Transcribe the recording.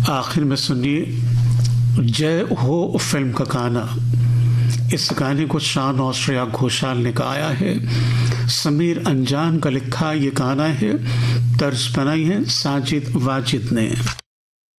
आखिर में सुनिए जय हो फिल्म का गाना। इस गाने को शान और श्रेया घोषाल ने गाया है। समीर अंजान का लिखा ये गाना है। तर्ज बनाई है साजिद वाजिद ने।